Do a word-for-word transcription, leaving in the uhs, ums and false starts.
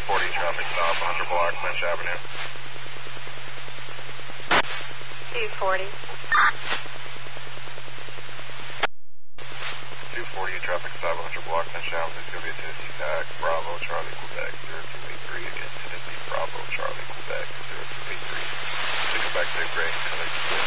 forty traffic stop, one hundred block, French Avenue. two forty. two forty traffic stop, one hundred block, French Avenue. It's going to be a Tennessee tag, Bravo, Charlie, Quebec, zero two eight three. Again, Tennessee, Bravo, Charlie, Quebec, zero two eight three. Pick it back to Gray,